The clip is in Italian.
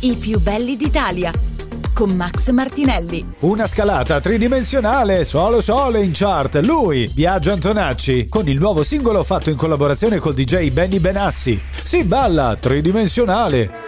I più belli d'Italia con Max Martinelli. Una scalata tridimensionale, solo in chart. Lui, Biagio Antonacci, con il nuovo singolo fatto in collaborazione col DJ Benny Benassi. Si balla tridimensionale.